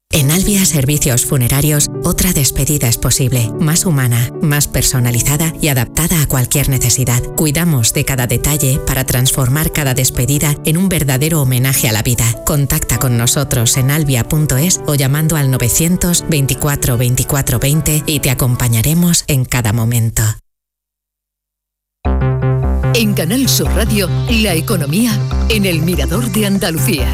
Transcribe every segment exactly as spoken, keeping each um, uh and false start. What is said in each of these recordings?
En Albia Servicios Funerarios, otra despedida es posible, más humana, más personalizada y adaptada a cualquier necesidad. Cuidamos de cada detalle para transformar cada despedida en un verdadero homenaje a la vida. Contacta con nosotros en albia punto es o llamando al novecientos veinticuatro veinticuatro veinte y te acompañaremos en cada momento. En Canal Sur Radio, la economía en el Mirador de Andalucía.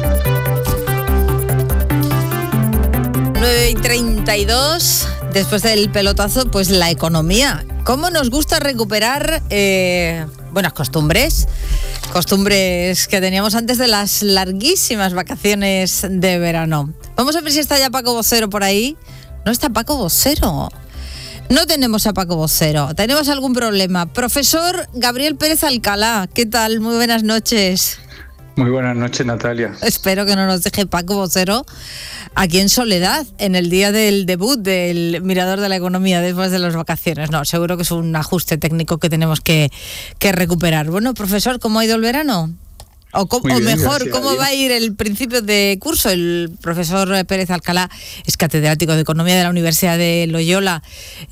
nueve y treinta y dos, después del pelotazo, pues la economía. ¿Cómo nos gusta recuperar eh, buenas costumbres? Costumbres que teníamos antes de las larguísimas vacaciones de verano. Vamos a ver si está ya Paco Vocero por ahí. No está Paco Vocero. No tenemos a Paco Vocero. ¿Tenemos algún problema? Profesor Gabriel Pérez Alcalá, ¿qué tal? Muy buenas noches. Muy buenas noches, Natalia. Espero que no nos deje Paco Vocero aquí en soledad, en el día del debut del Mirador de la Economía después de las vacaciones. No, seguro que es un ajuste técnico que tenemos que, que recuperar. Bueno, profesor, ¿cómo ha ido el verano? O, cómo, bien, o mejor, ¿cómo va a ir el principio de curso? El profesor Pérez Alcalá es catedrático de Economía de la Universidad de Loyola.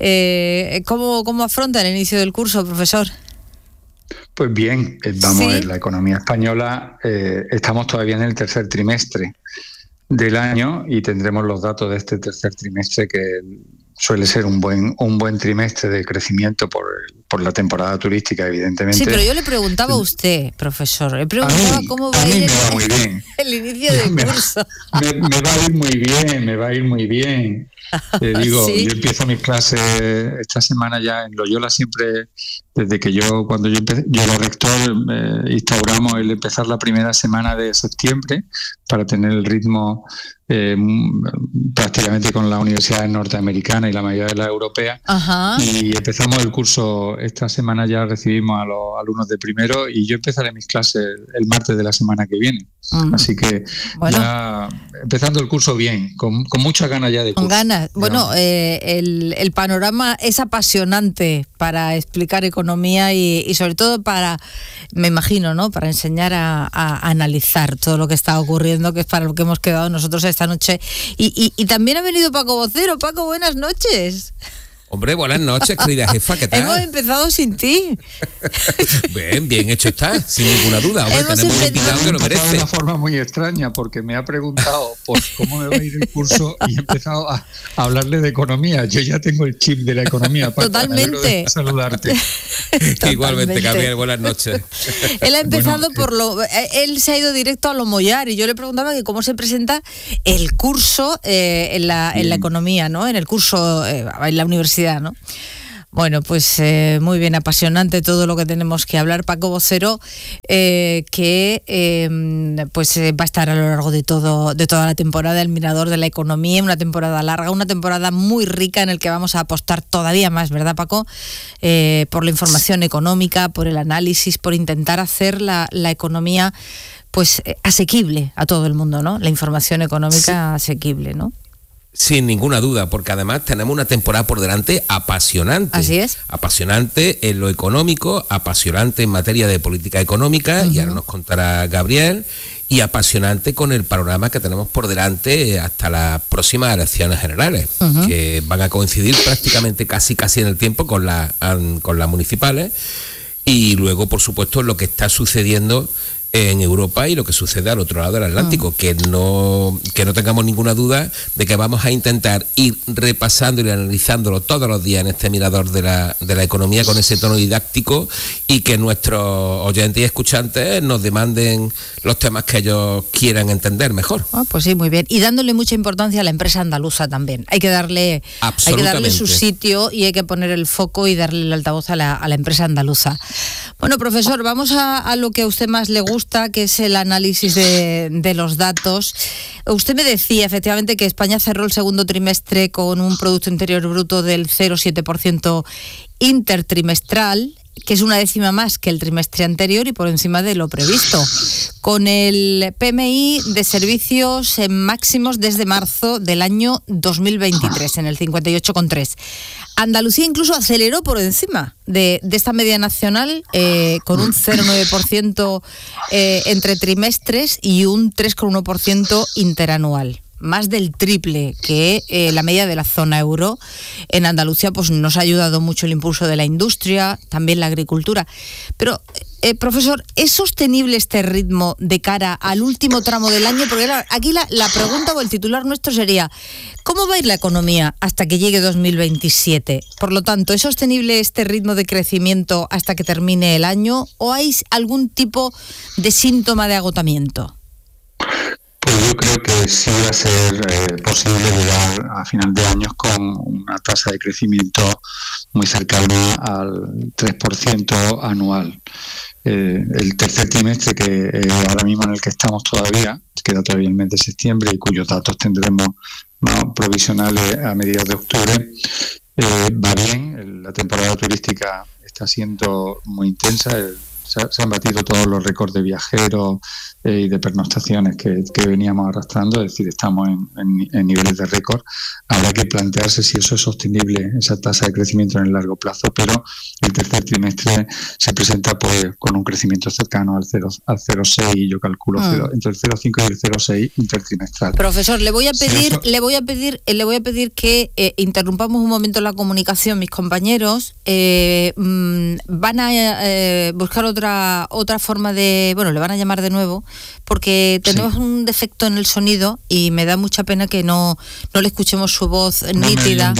Eh, ¿cómo, ¿Cómo afronta el inicio del curso, profesor? Pues bien, vamos, ¿Sí? en la economía española eh, estamos todavía en el tercer trimestre del año y tendremos los datos de este tercer trimestre, que suele ser un buen un buen trimestre de crecimiento por, por la temporada turística, evidentemente. Sí, pero yo le preguntaba a usted, profesor, le preguntaba mí, cómo va a a ir mí el, me va muy bien. el inicio del me, curso. Me, me va a ir muy bien, me va a ir muy bien. Te digo, ¿Sí? Yo empiezo mis clases esta semana ya en Loyola. Siempre, desde que yo, cuando yo empecé, yo era rector, eh, instauramos el empezar la primera semana de septiembre para tener el ritmo eh, prácticamente con las universidades norteamericanas y la mayoría de las europeas. Ajá. Y empezamos el curso, esta semana ya recibimos a los alumnos de primero y yo empezaré mis clases el martes de la semana que viene. Uh-huh. Así que bueno, ya empezando el curso bien, con, con muchas ganas ya de curso. Con ganas. Bueno, eh, el, el panorama es apasionante para explicar economía y, y sobre todo para, me imagino, ¿no? Para enseñar a, a analizar todo lo que está ocurriendo, que es para lo que hemos quedado nosotros esta noche. Y, y, y también ha venido Paco Vocero. Paco, buenas noches. Hombre, buenas noches, querida jefa, ¿qué tal? Hemos empezado sin ti. Bien, bien hecho está, sin ninguna duda. Hombre, Hemos tenemos un invitado que lo merece. De una forma muy extraña, porque me ha preguntado por cómo me va a ir el curso y he empezado a, a hablarle de economía. Yo ya tengo el chip de la economía. Paco, totalmente. Saludarte. Totalmente. Igualmente, Gabriel, buenas noches. Él ha empezado bueno, por lo... Él se ha ido directo a lo mollar y yo le preguntaba que cómo se presenta el curso eh, en, la, en la economía, ¿no? En el curso eh, en la universidad, ¿no? Bueno, pues eh, muy bien, apasionante todo lo que tenemos que hablar. Paco Vocero, eh, que eh, pues eh, va a estar a lo largo de todo de toda la temporada el Mirador de la Economía, una temporada larga, una temporada muy rica en el que vamos a apostar todavía más, ¿verdad, Paco? Eh, por la información económica, por el análisis, por intentar hacer la, la economía pues eh, asequible a todo el mundo, ¿no? La información económica sí. asequible, ¿no? Sin ninguna duda, porque además tenemos una temporada por delante apasionante. Así es. Apasionante en lo económico, apasionante en materia de política económica, uh-huh. y ahora nos contará Gabriel, y apasionante con el panorama que tenemos por delante hasta las próximas elecciones generales, uh-huh. que van a coincidir prácticamente casi casi en el tiempo con, la, con las municipales, y luego, por supuesto, lo que está sucediendo en Europa y lo que sucede al otro lado del Atlántico, uh. que no que no tengamos ninguna duda de que vamos a intentar ir repasando y analizándolo todos los días en este Mirador de la, de la Economía con ese tono didáctico, y que nuestros oyentes y escuchantes nos demanden los temas que ellos quieran entender mejor. Oh, pues sí, muy bien. Y dándole mucha importancia a la empresa andaluza también. Hay que darle, hay que darle su sitio y hay que poner el foco y darle el altavoz a la, a la empresa andaluza. Bueno, profesor, vamos a, a lo que a usted más le gusta, que es el análisis de, de los datos. Usted me decía efectivamente que España cerró el segundo trimestre con un Producto Interior Bruto del cero coma siete por ciento intertrimestral, que es una décima más que el trimestre anterior y por encima de lo previsto, con el P M I de servicios en máximos desde marzo del año dos mil veintitrés, en el cincuenta y ocho coma tres. Andalucía incluso aceleró por encima de, de esta media nacional, eh, con un cero coma nueve por ciento eh, entre trimestres y un tres coma uno por ciento interanual. más del triple que eh, la media de la zona euro. En Andalucía pues nos ha ayudado mucho el impulso de la industria, también la agricultura. Pero, eh, profesor, ¿es sostenible este ritmo de cara al último tramo del año? Porque claro, aquí la, la pregunta o el titular nuestro sería, ¿cómo va a ir la economía hasta que llegue dos mil veintisiete? Por lo tanto, ¿es sostenible este ritmo de crecimiento hasta que termine el año o hay algún tipo de síntoma de agotamiento? Pues yo creo que sí va a ser eh, posible llegar a final de año con una tasa de crecimiento muy cercana al tres por ciento anual. Eh, el tercer trimestre, que eh, ahora mismo en el que estamos todavía, queda todavía el mes de septiembre y cuyos datos tendremos ¿no? provisionales a mediados de octubre, eh, va bien. La temporada turística está siendo muy intensa. El, se, se han batido todos los récords de viajeros eh, y de pernoctaciones que, que veníamos arrastrando, es decir, estamos en, en, en niveles de récord. Habrá que plantearse si eso es sostenible, esa tasa de crecimiento en el largo plazo, pero el tercer trimestre se presenta pues con un crecimiento cercano al cero al cero coma seis, yo calculo mm. cero, entre el cero coma cinco y el cero coma seis intertrimestral. Profesor, le voy a pedir, sí, le voy a pedir, le voy a pedir que eh, interrumpamos un momento la comunicación. Mis compañeros eh, mmm, van a eh, buscar otra otra forma de, bueno, le van a llamar de nuevo porque tenemos sí. un defecto en el sonido y me da mucha pena que no no le escuchemos su voz no nítida.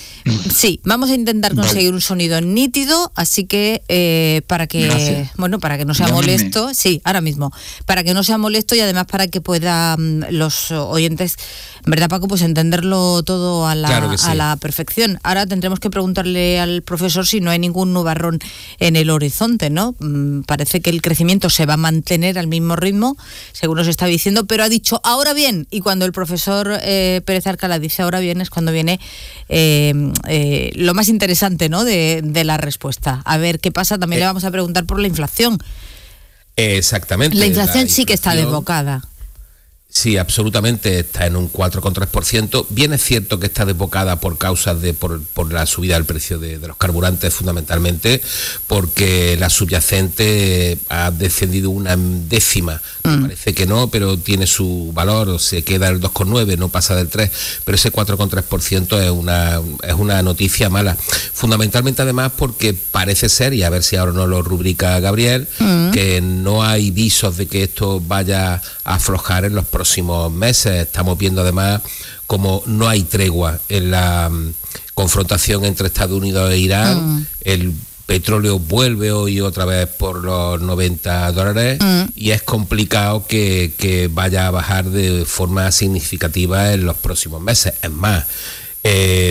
Sí, vamos a intentar conseguir vale. un sonido nítido, así que eh, para que Gracias. bueno, para que no sea Llámame. molesto, sí, ahora mismo, para que no sea molesto y además para que puedan los oyentes, ¿verdad, Paco? Pues entenderlo todo a la claro sí. a la perfección. Ahora tendremos que preguntarle al profesor si no hay ningún nubarrón en el horizonte, ¿no? Mm, parece que el crecimiento se va a mantener al mismo ritmo, según nos está diciendo, pero ha dicho ahora bien, y cuando el profesor eh, Pérez Alcalá dice ahora bien es cuando viene eh, Eh, lo más interesante, ¿no? de, de la respuesta. A ver qué pasa. También eh, le vamos a preguntar por la inflación. Exactamente. La inflación la sí inflación, que está desbocada. Sí, absolutamente, está en un cuatro coma tres por ciento. Bien es cierto que está desbocada por causas de por, por la subida del precio de, de los carburantes, fundamentalmente, porque la subyacente ha descendido una décima. Mm. Me parece que no, pero tiene su valor, se queda el dos coma nueve, no pasa del tres, pero ese cuatro coma tres por ciento es una, es una noticia mala. Fundamentalmente, además, porque parece ser, y a ver si ahora nos lo rubrica Gabriel, mm. que no hay visos de que esto vaya a aflojar en los próximos meses. Estamos viendo además como no hay tregua en la um, confrontación entre Estados Unidos e Irán. Mm. El petróleo vuelve hoy otra vez por los noventa dólares mm. y es complicado que, que vaya a bajar de forma significativa en los próximos meses. Es más, Eh,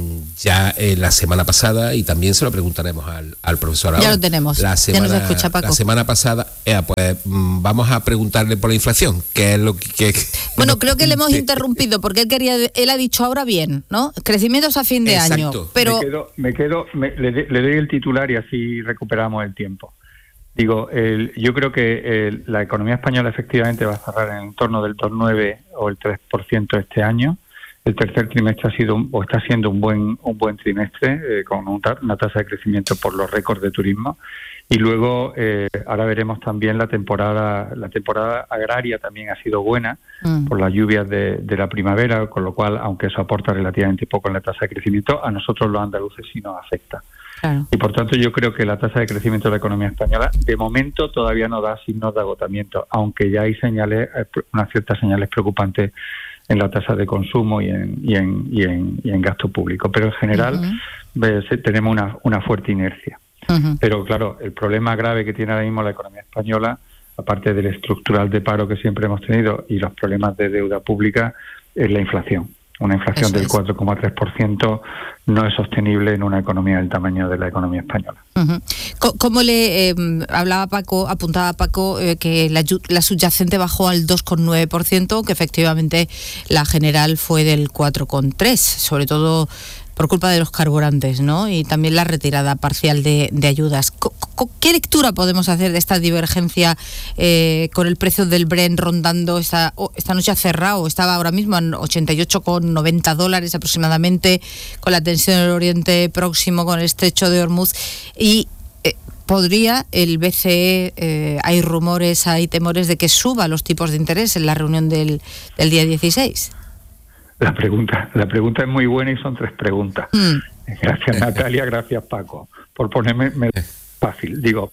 ya eh, la semana pasada, y también se lo preguntaremos al, al profesor ahora. Ya lo tenemos, la semana, ya nos escucha Paco. La semana pasada, eh, pues mm, vamos a preguntarle por la inflación, que es lo que... que bueno, no, creo que le hemos te, interrumpido, porque él quería, él ha dicho ahora bien, ¿no? Crecimientos a fin de exacto. año, pero... Me quedo, me quedo me, le, le doy el titular y así recuperamos el tiempo. Digo, el, yo creo que el, la economía española efectivamente va a cerrar en torno del dos coma nueve o el tres por ciento este año. El tercer trimestre ha sido un, o está siendo un buen un buen trimestre eh, con un ta- una tasa de crecimiento por los récords de turismo y luego eh, ahora veremos también la temporada la temporada agraria también ha sido buena mm. por las lluvias de, de la primavera, con lo cual aunque eso aporta relativamente poco en la tasa de crecimiento, a nosotros los andaluces sí nos afecta. Claro. Y por tanto yo creo que la tasa de crecimiento de la economía española de momento todavía no da signos de agotamiento, aunque ya hay señales, unas ciertas señales preocupantes en la tasa de consumo y en y en y en, y en gasto público, pero en general uh-huh. ves, tenemos una una fuerte inercia. Uh-huh. Pero claro, el problema grave que tiene ahora mismo la economía española, aparte del estructural de paro que siempre hemos tenido y los problemas de deuda pública, es la inflación. Una inflación Eso del cuatro coma tres por ciento no es sostenible en una economía del tamaño de la economía española. Uh-huh. ¿Cómo le eh, hablaba Paco, apuntaba Paco, eh, que la, la subyacente bajó al dos coma nueve por ciento, que efectivamente la general fue del cuatro coma tres por ciento, sobre todo por culpa de los carburantes, ¿no? Y también la retirada parcial de, de ayudas. ¿Qué lectura podemos hacer de esta divergencia eh, con el precio del Brent rondando esta, esta noche ha cerrado, estaba ahora mismo en ochenta y ocho coma noventa dólares aproximadamente, con la tensión en el Oriente Próximo, con el estrecho de Hormuz, y eh, podría el B C E, eh, hay rumores, hay temores de que suba los tipos de interés en la reunión del, del día dieciséis? La pregunta, la pregunta es muy buena y son tres preguntas. Mm. Gracias Natalia, gracias Paco, por ponerme fácil. Digo,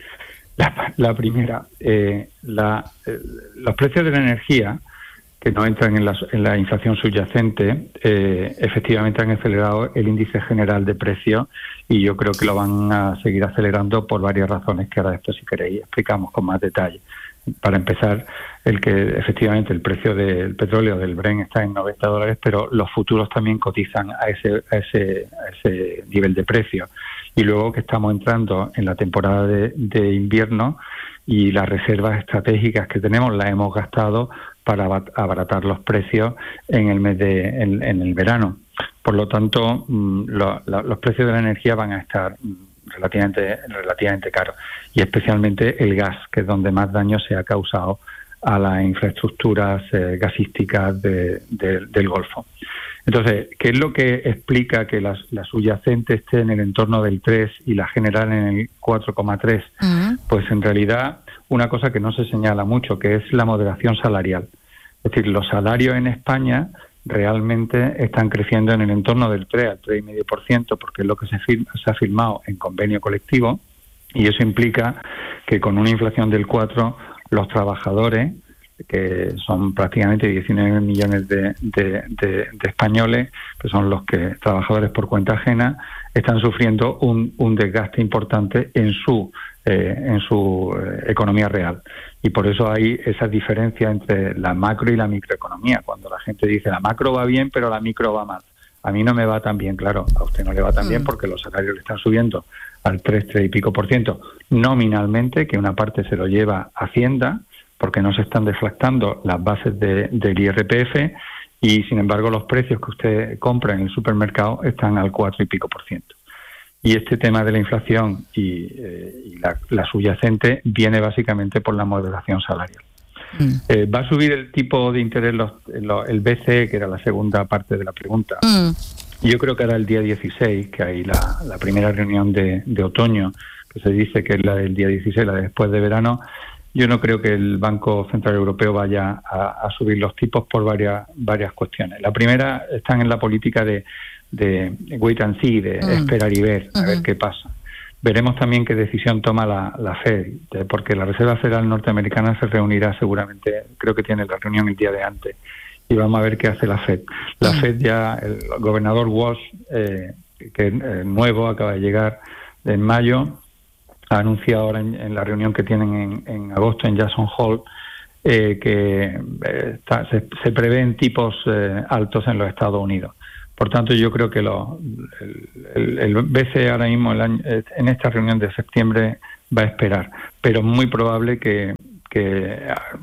la, la primera, eh, la, eh, los precios de la energía que no entran en la, en la inflación subyacente, eh, efectivamente han acelerado el índice general de precios y yo creo que lo van a seguir acelerando por varias razones que ahora después, si queréis, explicamos con más detalle. Para empezar, el que efectivamente el precio del petróleo del Brent está en noventa dólares, pero los futuros también cotizan a ese, a ese, a ese nivel de precio. Y luego que estamos entrando en la temporada de, de invierno y las reservas estratégicas que tenemos las hemos gastado para abaratar los precios en el mes de en, en el verano. Por lo tanto, lo, lo, los precios de la energía van a estar relativamente relativamente caros, y especialmente el gas, que es donde más daño se ha causado a las infraestructuras eh, gasísticas de, de, del Golfo. Entonces, ¿qué es lo que explica que la, la subyacente esté en el entorno del tres y la general en el cuatro coma tres? Uh-huh. Pues en realidad una cosa que no se señala mucho, que es la moderación salarial. Es decir, los salarios en España realmente están creciendo en el entorno del tres al tres coma cinco por ciento, porque es lo que se, firma, se ha firmado en convenio colectivo, y eso implica que con una inflación del cuatro, los trabajadores, que son prácticamente diecinueve millones de, de, de, de españoles, que son los que trabajadores por cuenta ajena, están sufriendo un, un desgaste importante en su eh, en su eh, economía real. Y por eso hay esa diferencia entre la macro y la microeconomía. Cuando la gente dice la macro va bien, pero la micro va mal. A mí no me va tan bien, claro, a usted no le va tan mm. bien porque los salarios le están subiendo al tres, tres y pico por ciento nominalmente, que una parte se lo lleva Hacienda, porque no se están deflactando las bases de, del I R P F, y sin embargo los precios que usted compra en el supermercado están al cuatro y pico por ciento. Y este tema de la inflación y, eh, y la, la subyacente viene básicamente por la moderación salarial. Mm. Eh, va a subir el tipo de interés, los, los, el B C E, que era la segunda parte de la pregunta. Mm. Yo creo que era el día dieciséis, que hay la, la primera reunión de, de otoño, que se dice que es la del día dieciséis, la de después de verano. Yo no creo que el Banco Central Europeo vaya a, a subir los tipos por varias varias cuestiones. La primera, están en la política de, de wait and see, de mm. esperar y ver, a uh-huh. ver qué pasa. Veremos también qué decisión toma la, la Fed, porque la Reserva Federal norteamericana se reunirá seguramente, creo que tiene la reunión el día de antes, y vamos a ver qué hace la Fed. La mm. Fed ya, el gobernador Walsh, eh, que es eh, nuevo, acaba de llegar en mayo, ha anunciado ahora en, en la reunión que tienen en, en agosto en Jackson Hole eh, que eh, está, se, se prevén tipos eh, altos en los Estados Unidos. Por tanto, yo creo que lo, el, el, el B C E ahora mismo el año, en esta reunión de septiembre va a esperar, pero es muy probable que, que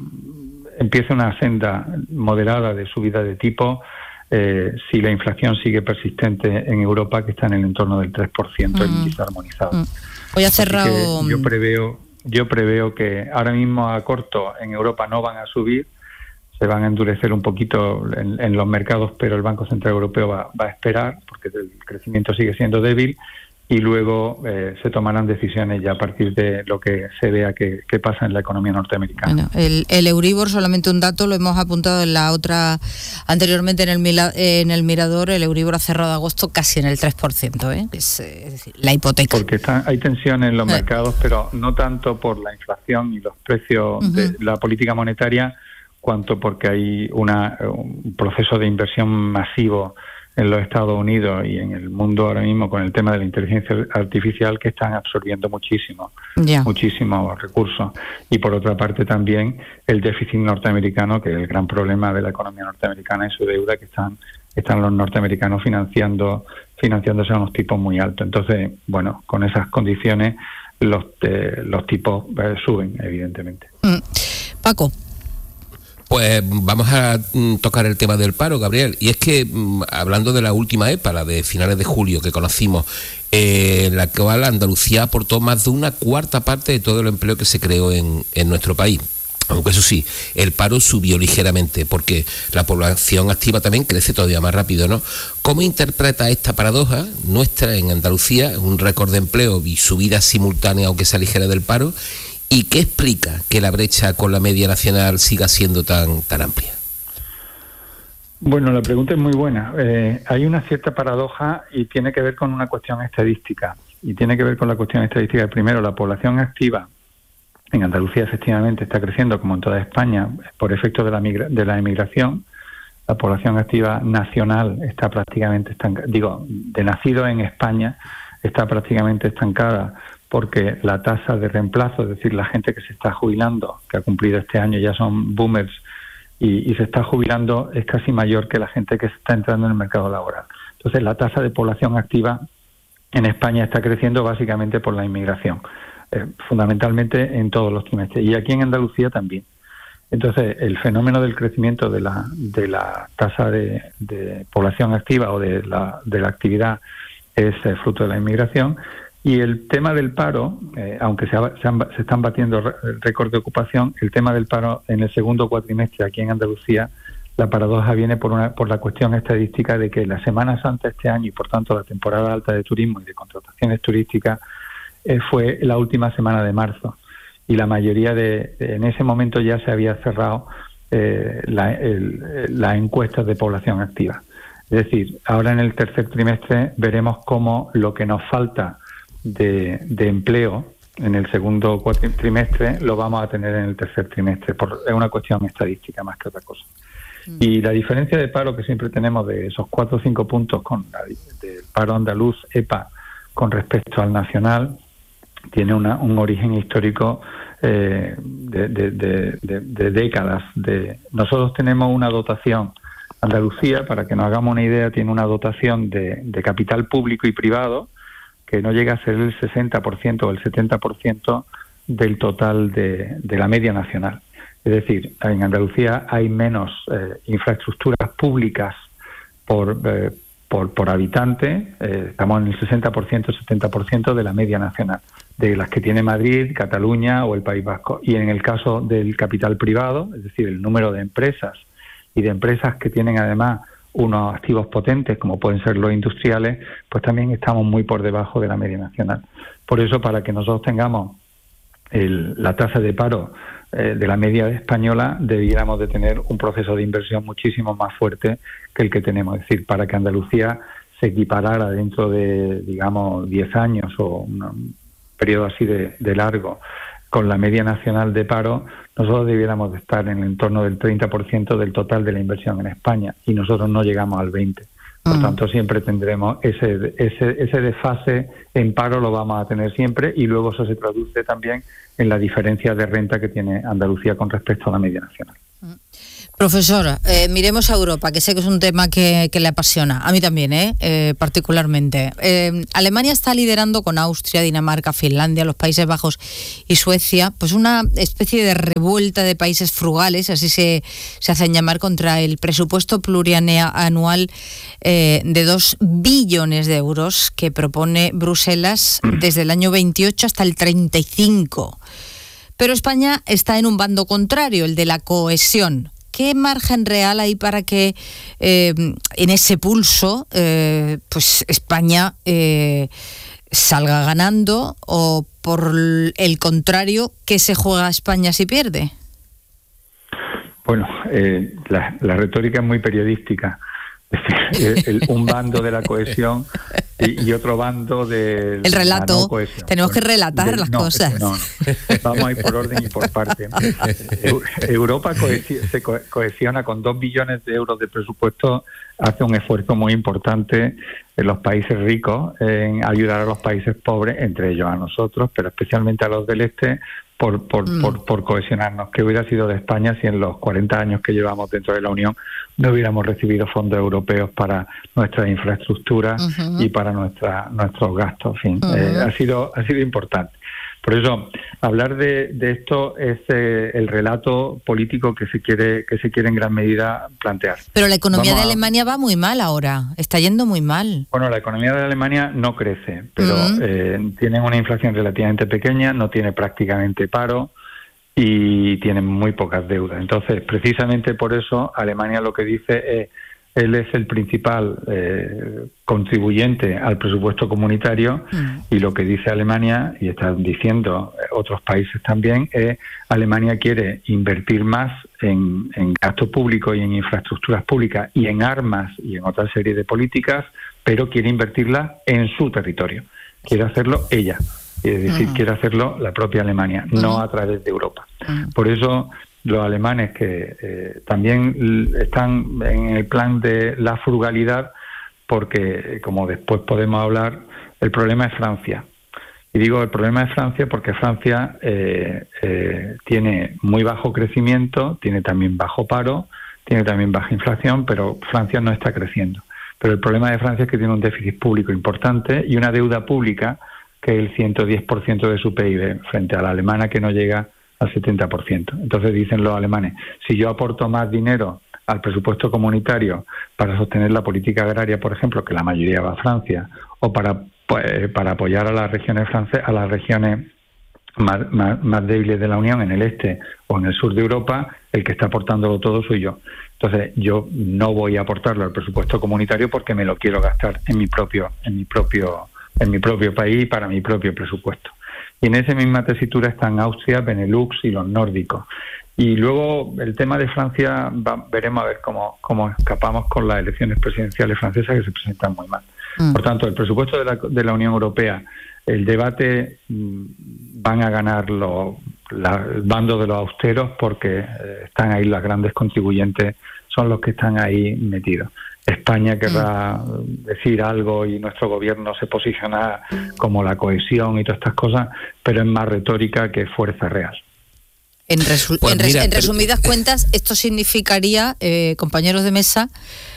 empiece una senda moderada de subida de tipo eh, si la inflación sigue persistente en Europa, que está en el entorno del tres por ciento mm. el índice armonizado. Mm. Hoy ha cerrado. Yo preveo, yo preveo que ahora mismo a corto en Europa no van a subir, se van a endurecer un poquito en, en los mercados, pero el Banco Central Europeo va, va a esperar, porque el crecimiento sigue siendo débil, y luego eh, se tomarán decisiones ya a partir de lo que se vea que, que pasa en la economía norteamericana. Bueno, el, el Euribor, solamente un dato, lo hemos apuntado en la otra, anteriormente en el, Mila, en el Mirador, el Euribor ha cerrado agosto casi en el tres por ciento, ¿eh? es, es decir, la hipoteca. Porque está, hay tensiones en los eh. mercados, pero no tanto por la inflación y los precios uh-huh. de la política monetaria, cuanto porque hay una, un proceso de inversión masivo en los Estados Unidos y en el mundo ahora mismo con el tema de la inteligencia artificial, que están absorbiendo muchísimo, yeah. muchísimos recursos. Y por otra parte también el déficit norteamericano, que es el gran problema de la economía norteamericana, y su deuda, que están están los norteamericanos financiando financiándose a unos tipos muy altos. Entonces, bueno, con esas condiciones los eh, los tipos eh, suben, evidentemente. Mm. Paco. Pues vamos a tocar el tema del paro, Gabriel. Y es que, hablando de la última E P A, la de finales de julio que conocimos, eh, la cual Andalucía aportó más de una cuarta parte de todo el empleo que se creó en, en nuestro país. Aunque eso sí, el paro subió ligeramente porque la población activa también crece todavía más rápido, ¿no? ¿Cómo interpreta esta paradoja nuestra en Andalucía, un récord de empleo y subida simultánea, aunque sea ligera, del paro? ¿Y qué explica que la brecha con la media nacional siga siendo tan tan amplia? Bueno, la pregunta es muy buena. Eh, hay una cierta paradoja y tiene que ver con una cuestión estadística. Y tiene que ver con la cuestión estadística. Primero, la población activa en Andalucía efectivamente está creciendo, como en toda España, por efecto de la, migra- de la emigración. La población activa nacional está prácticamente estancada, digo, de nacido en España, está prácticamente estancada porque la tasa de reemplazo, es decir, la gente que se está jubilando, que ha cumplido este año, ya son boomers, y, y se está jubilando, es casi mayor que la gente que se está entrando en el mercado laboral. Entonces, la tasa de población activa en España está creciendo básicamente por la inmigración, eh, fundamentalmente en todos los trimestres, y aquí en Andalucía también. Entonces, el fenómeno del crecimiento de la de la tasa de, de población activa o de la, de la actividad es eh, fruto de la inmigración. Y el tema del paro, eh, aunque se, ha, se, han, se están batiendo récords de ocupación, el tema del paro en el segundo cuatrimestre aquí en Andalucía, la paradoja viene por una por la cuestión estadística de que la Semana Santa este año y por tanto la temporada alta de turismo y de contrataciones turísticas eh, fue la última semana de marzo. Y la mayoría de, de en ese momento ya se había cerrado eh, la, el, la encuesta de población activa. Es decir, ahora en el tercer trimestre veremos cómo lo que nos falta de, de empleo en el segundo trimestre lo vamos a tener en el tercer trimestre. Por, es una cuestión estadística más que otra cosa. Mm. Y la diferencia de paro que siempre tenemos de esos cuatro o cinco puntos con la, del paro andaluz, E P A, con respecto al nacional, tiene una, un origen histórico eh, de, de, de, de, de décadas. De, nosotros tenemos una dotación, Andalucía, para que nos hagamos una idea, tiene una dotación de, de capital público y privado que no llega a ser el sesenta por ciento o el setenta por ciento del total de, de la media nacional. Es decir, en Andalucía hay menos eh, infraestructuras públicas por, eh, por, por habitante, eh, estamos en el sesenta por ciento, setenta por ciento de la media nacional, de las que tiene Madrid, Cataluña o el País Vasco. Y en el caso del capital privado, es decir, el número de empresas y de empresas que tienen además unos activos potentes, como pueden ser los industriales, pues también estamos muy por debajo de la media nacional. Por eso, para que nosotros tengamos el, la tasa de paro eh, de la media española, debiéramos de tener un proceso de inversión muchísimo más fuerte que el que tenemos. Es decir, para que Andalucía se equiparara dentro de, digamos, diez años o un periodo así de, de largo con la media nacional de paro, nosotros debiéramos de estar en el entorno del treinta por ciento del total de la inversión en España y nosotros no llegamos al veinte por ciento. Por uh-huh. tanto, siempre tendremos ese, ese, ese desfase en paro, lo vamos a tener siempre, y luego eso se traduce también en la diferencia de renta que tiene Andalucía con respecto a la media nacional. Uh-huh. Profesor, eh, miremos a Europa, que sé que es un tema que, que le apasiona, a mí también, eh, eh, particularmente. Eh, Alemania está liderando con Austria, Dinamarca, Finlandia, los Países Bajos y Suecia, pues una especie de revuelta de países frugales, así se, se hacen llamar, contra el presupuesto plurianual eh, de dos billones de euros que propone Bruselas desde el año veintiocho hasta el treinta y cinco. Pero España está en un bando contrario, el de la cohesión. ¿Qué margen real hay para que eh, en ese pulso eh, pues España eh, salga ganando, o por el contrario, qué se juega a España si pierde? Bueno, eh, la, la retórica es muy periodística. El, el, un bando de la cohesión y, y otro bando de el relato. La no cohesión. Tenemos bueno, que relatar de, las no, cosas. No, vamos a ir por orden y por parte. Europa cohesiona, se cohesiona con dos billones de euros de presupuesto, hace un esfuerzo muy importante en los países ricos en ayudar a los países pobres, entre ellos a nosotros, pero especialmente a los del este, por por, mm. por por cohesionarnos. ¿Qué hubiera sido de España si en los cuarenta años que llevamos dentro de la Unión no hubiéramos recibido fondos europeos para nuestras infraestructuras uh-huh. y para nuestra, nuestros gastos? En fin, uh-huh. eh, ha sido ha sido importante. Por eso, hablar de, de esto es eh, el relato político que se quiere que se quiere en gran medida plantear. Pero la economía Vamos de Alemania a... va muy mal ahora, está yendo muy mal. Bueno, la economía de Alemania no crece, pero uh-huh. eh, tienen una inflación relativamente pequeña, no tiene prácticamente paro y tienen muy pocas deudas. Entonces, precisamente por eso, Alemania lo que dice es, él es el principal eh, contribuyente al presupuesto comunitario mm. y lo que dice Alemania, y están diciendo otros países también, es Alemania quiere invertir más en, en gasto público y en infraestructuras públicas y en armas y en otra serie de políticas, pero quiere invertirlas en su territorio. Quiere hacerlo ella, es decir, uh-huh. quiere hacerlo la propia Alemania, uh-huh. no a través de Europa. Uh-huh. Por eso los alemanes que eh, también están en el plan de la frugalidad, porque como después podemos hablar, el problema es Francia. Y digo el problema es Francia porque Francia eh, eh, tiene muy bajo crecimiento, tiene también bajo paro, tiene también baja inflación, pero Francia no está creciendo. Pero el problema de Francia es que tiene un déficit público importante y una deuda pública que es el ciento diez por ciento de su P I B, frente a la alemana que no llega al setenta por ciento. Entonces dicen los alemanes, si yo aporto más dinero al presupuesto comunitario para sostener la política agraria, por ejemplo, que la mayoría va a Francia, o para pues, para apoyar a las regiones francesas, a las regiones más, más, más débiles de la Unión en el este o en el sur de Europa, el que está aportándolo todo soy yo. Entonces yo no voy a aportarlo al presupuesto comunitario porque me lo quiero gastar en mi propio, en mi propio, en mi propio país y para mi propio presupuesto. Y en esa misma tesitura están Austria, Benelux y los nórdicos. Y luego el tema de Francia, va, veremos a ver cómo, cómo escapamos con las elecciones presidenciales francesas que se presentan muy mal. Mm. Por tanto, el presupuesto de la, de la Unión Europea, el debate mmm, van a ganar los, la, el bando de los austeros porque eh, están ahí las grandes contribuyentes, son los que están ahí metidos. España querrá mm. decir algo y nuestro gobierno se posiciona como la cohesión y todas estas cosas, pero es más retórica que fuerza real. En, resu- pues en, res- mira, en resumidas pero... cuentas, esto significaría, eh, compañeros de mesa,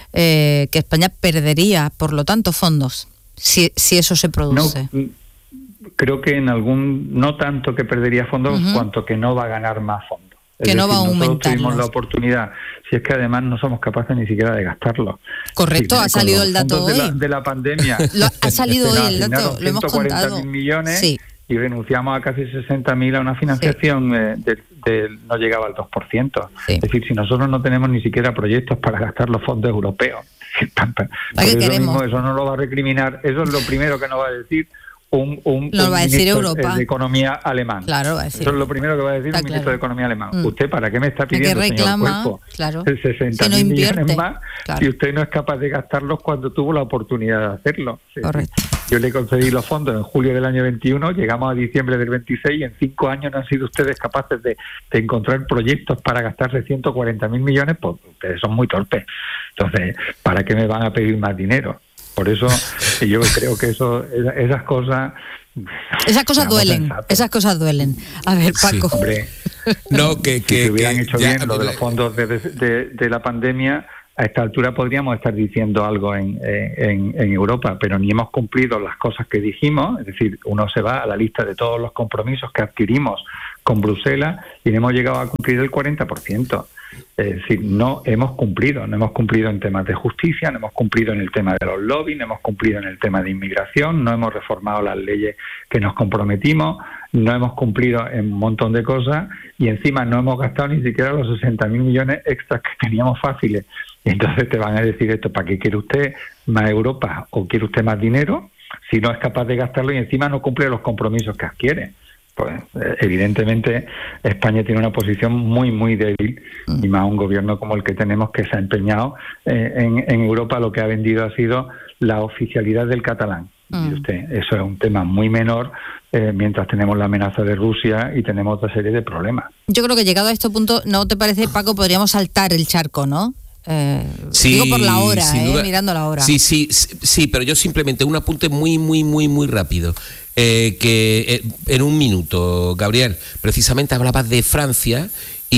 eh, que España perdería, por lo tanto, fondos, si, si eso se produce. No, creo que en algún, no tanto que perdería fondos, uh-huh. cuanto que no va a ganar más fondos. Que es no decir, va a aumentar. Nosotros tuvimos la oportunidad, si es que además no somos capaces ni siquiera de gastarlos. Correcto, sí, ha salido el dato hoy. De la, de la pandemia. lo, ha salido hoy el dato, lo hemos contado. Millones, sí. Y renunciamos a casi sesenta mil a una financiación sí. eh, de, de, no llegaba al dos por ciento. Sí. Es decir, si nosotros no tenemos ni siquiera proyectos para gastar los fondos europeos, por eso, mismo, eso no lo va a recriminar, eso es lo primero que nos va a decir un, un, lo un va a decir ministro Europa. de Economía alemán. Claro, va a decir. Eso es lo primero que va a decir Está un ministro claro. de Economía alemán. Mm. ¿Usted para qué me está pidiendo, reclama, señor Cuerpo, claro, sesenta mil si no millones más claro. si usted no es capaz de gastarlos cuando tuvo la oportunidad de hacerlo? Correcto. Yo le concedí los fondos en julio del año veintiuno, llegamos a diciembre del veintiséis y en cinco años no han sido ustedes capaces de, de encontrar proyectos para gastarse ciento cuarenta mil millones, pues ustedes son muy torpes. Entonces, ¿para qué me van a pedir más dinero? Por eso yo creo que eso, esas cosas... Esas cosas duelen, sensato. esas cosas duelen. A ver, Paco. Sí, hombre, no, que, que, si hubieran que, hecho ya, bien lo de los fondos de, de, de la pandemia, a esta altura podríamos estar diciendo algo en, en, en Europa, pero ni hemos cumplido las cosas que dijimos, es decir, uno se va a la lista de todos los compromisos que adquirimos con Bruselas y no hemos llegado a cumplir el cuarenta por ciento. Es decir, no hemos cumplido, no hemos cumplido en temas de justicia, no hemos cumplido en el tema de los lobbies, no hemos cumplido en el tema de inmigración, no hemos reformado las leyes que nos comprometimos, no hemos cumplido en un montón de cosas y encima no hemos gastado ni siquiera los sesenta mil millones extras que teníamos fáciles. Y entonces te van a decir esto, ¿para qué quiere usted más Europa o quiere usted más dinero si no es capaz de gastarlo y encima no cumple los compromisos que adquiere? Pues evidentemente España tiene una posición muy, muy débil mm. y más un gobierno como el que tenemos que se ha empeñado eh, en, en Europa lo que ha vendido ha sido la oficialidad del catalán. Mm. Y usted, eso es un tema muy menor eh, mientras tenemos la amenaza de Rusia y tenemos otra serie de problemas. Yo creo que llegado a este punto, ¿no te parece, Paco, podríamos saltar el charco, ¿no? Eh, sí, digo por la hora, eh, duda. mirando la hora. Sí, sí, sí, pero yo simplemente un apunte muy, muy, muy, muy rápido. Eh, que eh, en un minuto, Gabriel, precisamente hablabas de Francia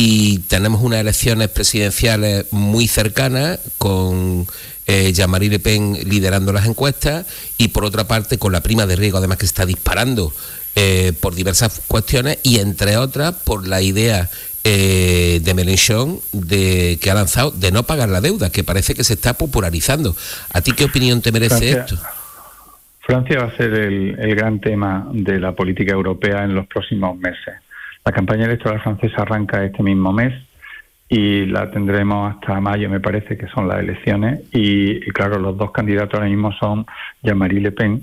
y tenemos unas elecciones presidenciales muy cercanas con eh, Jean-Marie Le Pen liderando las encuestas y por otra parte con la prima de riesgo además que está disparando eh, por diversas cuestiones y entre otras por la idea eh, de Mélenchon de, que ha lanzado de no pagar la deuda, que parece que se está popularizando. ¿A ti qué opinión te merece Francia. esto? Francia va a ser el, el gran tema de la política europea en los próximos meses. La campaña electoral francesa arranca este mismo mes y la tendremos hasta mayo, me parece que son las elecciones. Y, y claro, los dos candidatos ahora mismo son Jean-Marie Le Pen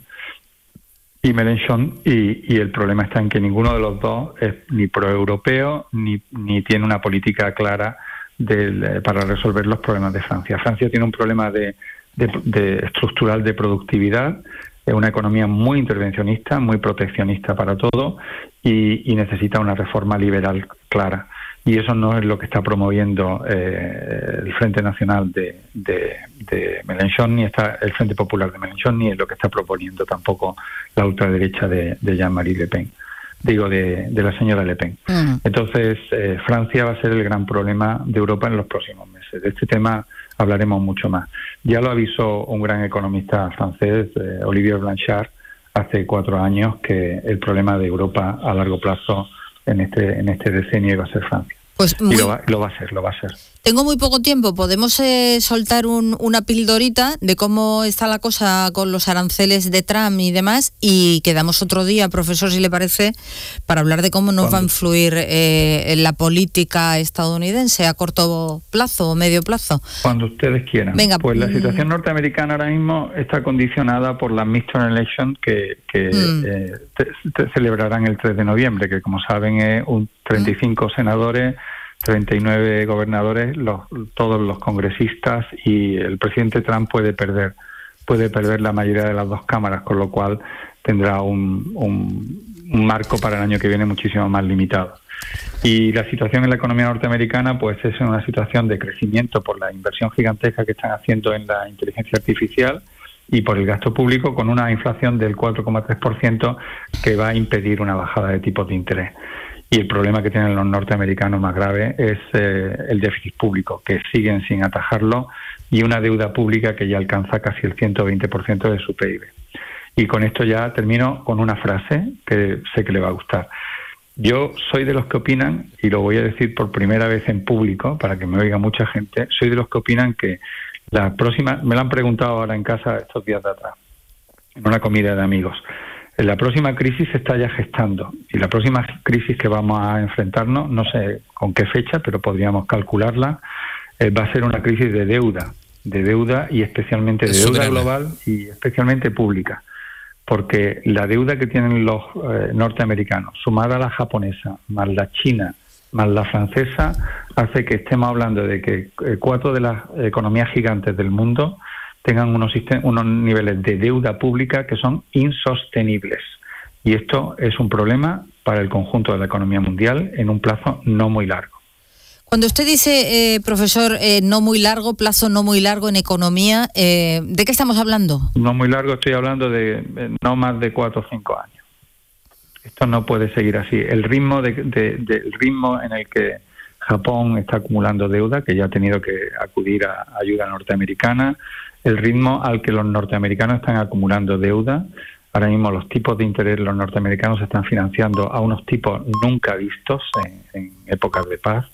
y Mélenchon y, y el problema está en que ninguno de los dos es ni proeuropeo ni, ni tiene una política clara del, para resolver los problemas de Francia. Francia tiene un problema de, de, de estructural de productividad, es una economía muy intervencionista, muy proteccionista para todo y, y necesita una reforma liberal clara. Y eso no es lo que está promoviendo eh, el Frente Nacional de, de, de Mélenchon, ni está el Frente Popular de Mélenchon, ni es lo que está proponiendo tampoco la ultraderecha de, de Jean-Marie Le Pen, digo, de, de la señora Le Pen. Uh-huh. Entonces, eh, Francia va a ser el gran problema de Europa en los próximos meses. De este tema hablaremos mucho más. Ya lo avisó un gran economista francés, eh, Olivier Blanchard, hace cuatro años, que el problema de Europa a largo plazo en este en este decenio iba a ser Francia. Pues muy... Y lo va, lo va a ser, lo va a ser. Tengo muy poco tiempo. ¿Podemos eh, soltar un, una pildorita de cómo está la cosa con los aranceles de Trump y demás? Y quedamos otro día, profesor, si le parece, para hablar de cómo nos ¿Cuándo? va a influir eh, en la política estadounidense a corto plazo o medio plazo. Cuando ustedes quieran. Venga, pues la situación norteamericana ahora mismo está condicionada por la midterm election que, que mm. eh, te, te celebrarán el tres de noviembre, que como saben es un treinta y cinco mm. senadores, treinta y nueve gobernadores, los, todos los congresistas, y el presidente Trump puede perder puede perder la mayoría de las dos cámaras, con lo cual tendrá un, un, un marco para el año que viene muchísimo más limitado. Y la situación en la economía norteamericana pues es una situación de crecimiento por la inversión gigantesca que están haciendo en la inteligencia artificial y por el gasto público, con una inflación del cuatro coma tres por ciento que va a impedir una bajada de tipos de interés. Y el problema que tienen los norteamericanos más grave es eh, el déficit público, que siguen sin atajarlo, y una deuda pública que ya alcanza casi el ciento veinte por ciento de su P I B. Y con esto ya termino con una frase que sé que le va a gustar. Yo soy de los que opinan, y lo voy a decir por primera vez en público para que me oiga mucha gente, soy de los que opinan que la próxima, me lo han preguntado ahora en casa estos días de atrás, en una comida de amigos, la próxima crisis se está ya gestando, y la próxima crisis que vamos a enfrentarnos, no sé con qué fecha, pero podríamos calcularla, eh, va a ser una crisis de deuda, de deuda y especialmente de Eso deuda grana. global y especialmente pública, porque la deuda que tienen los eh, norteamericanos, sumada a la japonesa, más la china, más la francesa, hace que estemos hablando de que eh, cuatro de las economías gigantes del mundo tengan unos, unos niveles de deuda pública que son insostenibles. Y esto es un problema para el conjunto de la economía mundial en un plazo no muy largo. Cuando usted dice, eh, profesor, eh, no muy largo, plazo no muy largo en economía, eh, ¿de qué estamos hablando? No muy largo, estoy hablando de eh, no más de cuatro o cinco años. Esto no puede seguir así. El ritmo, de, de, de, el ritmo en el que Japón está acumulando deuda, que ya ha tenido que acudir a ayuda norteamericana, el ritmo al que los norteamericanos están acumulando deuda. Ahora mismo los tipos de interés, los norteamericanos se están financiando a unos tipos nunca vistos en, en épocas de paz.